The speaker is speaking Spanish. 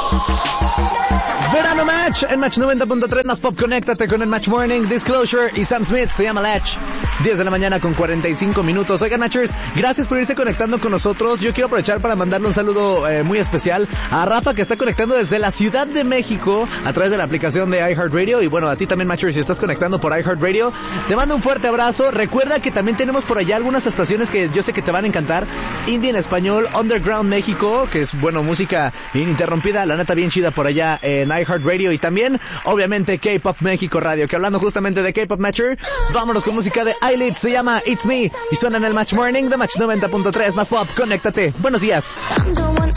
Verano Match, en Match 90.3 más pop, conéctate con el Match Morning, Disclosure y Sam Smith, se llama Latch. 10 de la mañana con 45 minutos. Oigan, Matchers, gracias por irse conectando con nosotros. Yo quiero aprovechar para mandarle un saludo muy especial a Rafa, que está conectando desde la Ciudad de México a través de la aplicación de iHeartRadio. Y bueno, a ti también, Matchers, si estás conectando por iHeartRadio, te mando un fuerte abrazo. Recuerda que también tenemos por allá algunas estaciones que yo sé que te van a encantar. Indie en español, Underground México, que es, bueno, música ininterrumpida, la neta bien chida por allá en iHeartRadio. Y también, obviamente, K-Pop México Radio, que hablando justamente de K-Pop Matcher, vámonos con música de Eyelid, se llama It's Me, y suena en el Match Morning de Match 90.3 más pop. Conéctate. Buenos días. I'm the one